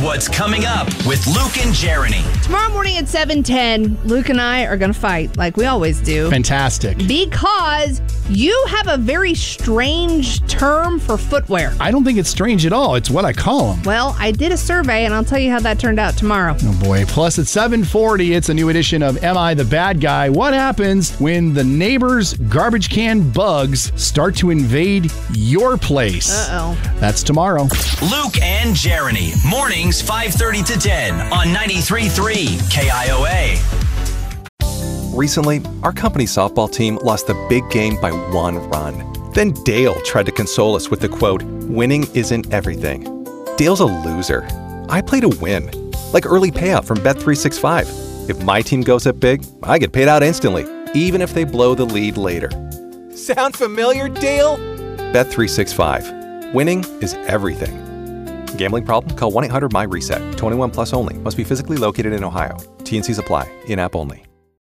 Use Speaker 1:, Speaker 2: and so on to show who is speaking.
Speaker 1: what's coming up with Luke and Jeremy.
Speaker 2: Tomorrow morning at 7:10, Luke and I are going to fight like we always do.
Speaker 3: Fantastic.
Speaker 2: Because you have a very strange term for footwear.
Speaker 3: I don't think it's strange at all. It's what I call them.
Speaker 2: Well, I did a survey, and I'll tell you how that turned out tomorrow.
Speaker 3: Oh, boy. Plus, at 7:40, it's a new edition of Am I the Bad Guy? What happens when the neighbor's garbage can bugs start to invade your place?
Speaker 2: Uh-oh.
Speaker 3: That's tomorrow.
Speaker 1: Luke and Jeremy. Mornings 5:30 to 10 on 93.3 KIOA.
Speaker 4: Recently, our company softball team lost the big game by 1 run. Then Dale tried to console us with the quote, "Winning isn't everything." Dale's a loser. I play to win. Like early payout from Bet365. If my team goes up big, I get paid out instantly, even if they blow the lead later. Sound familiar, Dale? Bet365. Winning is everything. Gambling problem? Call 1-800-MY-RESET. 21 plus only. Must be physically located in Ohio. T&Cs apply. In-app only.